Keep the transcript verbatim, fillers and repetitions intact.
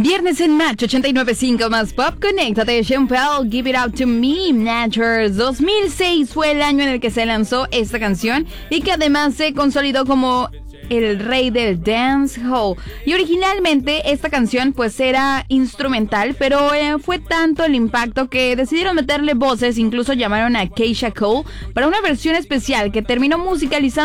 Viernes en Match ochenta y nueve punto cinco más Pop. Conéctate, Sean Paul, Give It Up To Me. Natures dos mil seis fue el año en el que se lanzó esta canción y que además se consolidó como el rey del dancehall. Y originalmente esta canción pues era instrumental, pero eh, fue tanto el impacto que decidieron meterle voces, incluso llamaron a Keisha Cole para una versión especial que terminó musicalizando